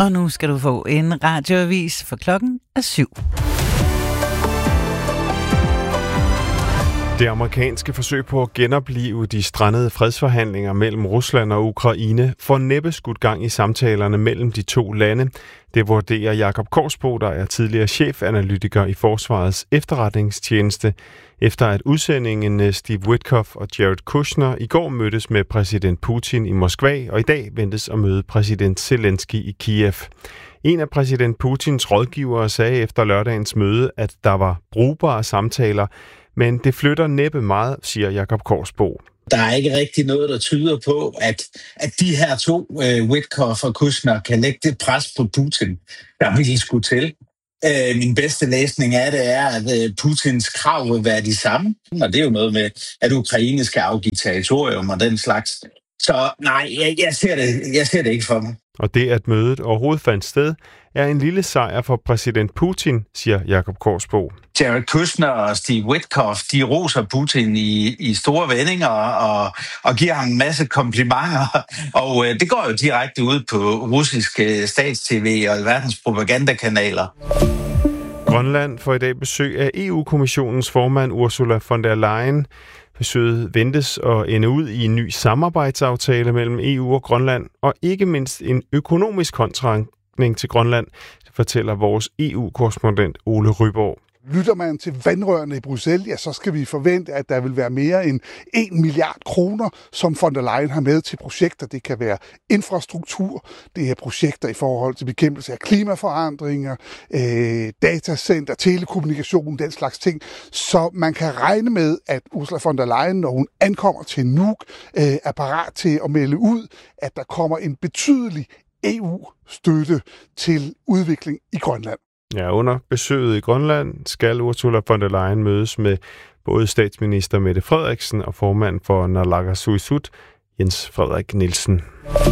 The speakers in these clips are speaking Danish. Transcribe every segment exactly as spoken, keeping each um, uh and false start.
Og nu skal du få en radioavis, for klokken er syv. Det amerikanske forsøg på at genoplive de strandede fredsforhandlinger mellem Rusland og Ukraine får næppe skudt gang i samtalerne mellem de to lande. Det vurderer Jakob Korsbo, der er tidligere chefanalytiker i Forsvarets efterretningstjeneste, efter at udsendingen Steve Witkoff og Jared Kushner i går mødtes med præsident Putin i Moskva, og i dag ventes at møde præsident Zelensky i Kiev. En af præsident Putins rådgivere sagde efter lørdagens møde, at der var brugbare samtaler, men det flytter næppe meget, siger Jakob Korsbo. Der er ikke rigtig noget, der tyder på, at, at de her to, uh, Witkoff og Kushner, kan lægge det pres på Putin, der vil skulle til. Uh, min bedste læsning af det er, at uh, Putins krav vil være de samme. Og det er jo noget med, at Ukraine skal afgive territorium og den slags. Så nej, jeg, jeg, ser det, jeg ser det ikke for mig. Og det, at mødet overhovedet fandt sted, er en lille sejr for præsident Putin, siger Jakob Korsbo. Jared Kushner og Steve Witkoff, de roser Putin i, i store vendinger og, og giver ham en masse komplimenter. Og øh, det går jo direkte ud på russiske stats-tv og verdens propagandakanaler. Grønland får i dag besøg af E U-kommissionens formand Ursula von der Leyen. Besøget ventes at ende ud i en ny samarbejdsaftale mellem E U og Grønland, og ikke mindst en økonomisk håndsrækning til Grønland, fortæller vores E U-korrespondent Ole Ryborg. Lytter man til vandrørene i Bruxelles, ja, så skal vi forvente, at der vil være mere end en milliard kroner, som von der Leyen har med til projekter. Det kan være infrastruktur, det er projekter i forhold til bekæmpelse af klimaforandringer, øh, datacenter, telekommunikation, den slags ting. Så man kan regne med, at Ursula von der Leyen, når hun ankommer til Nuuk, øh, er parat til at melde ud, at der kommer en betydelig E U-støtte til udvikling i Grønland. Ja, under besøget i Grønland skal Ursula von der Leyen mødes med både statsminister Mette Frederiksen og formand for Naalakkersuisut, Jens Frederik Nielsen.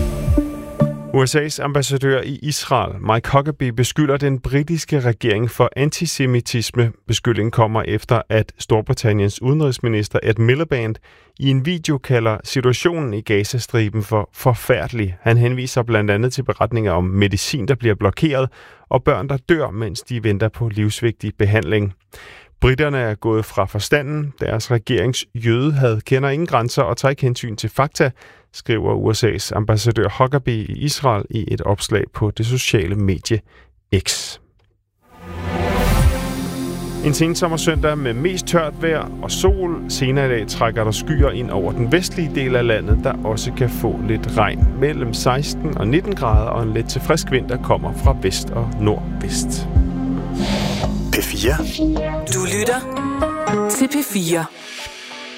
U S A's ambassadør i Israel, Mike Huckabee, beskylder den britiske regering for antisemitisme. Beskyldningen kommer efter, at Storbritanniens udenrigsminister Ed Miliband i en video kalder situationen i Gazastriben for forfærdelig. Han henviser blandt andet til beretninger om medicin, der bliver blokeret, og børn, der dør, mens de venter på livsvigtig behandling. Briterne er gået fra forstanden. Deres regerings jødehad kender ingen grænser og tager ikke hensyn til fakta, skriver U S A's ambassadør Huckabee i Israel i et opslag på det sociale medie X. En sensommersøndag med mest tørt vejr og sol. Senere i dag trækker der skyer ind over den vestlige del af landet, der også kan få lidt regn. Mellem seksten og nitten grader, og en let til frisk vind, der kommer fra vest og nordvest. P fire. Du lytter til P fire.